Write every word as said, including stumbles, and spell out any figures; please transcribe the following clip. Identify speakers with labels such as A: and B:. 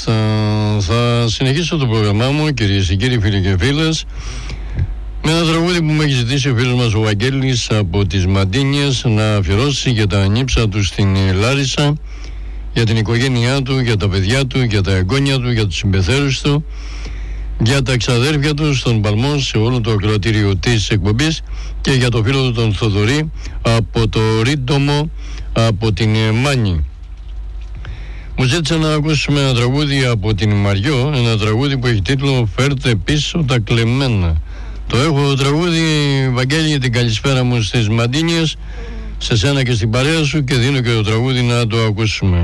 A: Μάλιστα, θα συνεχίσω το πρόγραμμά μου, κυρίες και κύριοι, φίλοι και φίλες, με ένα τραγούδι που μου έχει ζητήσει ο φίλος μας ο Βαγγέλης από τις Μαντίνιες να αφιερώσει για τα νύψα του στην Λάρισα, για την οικογένειά του, για τα παιδιά του, για τα εγγόνια του, για τους συμπεθέρους του, για τα εξαδέρφια του στον Παλμό, σε όλο το ακροατήριο της εκπομπής, και για το φίλο του τον Θοδωρή από το Ρίτομο, από την Μάνη. Μου ζήτησα να ακούσουμε ένα τραγούδι από την Μαριό, ένα τραγούδι που έχει τίτλο «Φέρτε πίσω τα κλεμμένα». Το έχω τραγούδι, Βαγγέλη, την καλησπέρα μου στις Μαντίνιες, σε σένα και στην παρέα σου, και δίνω και το τραγούδι να το ακούσουμε.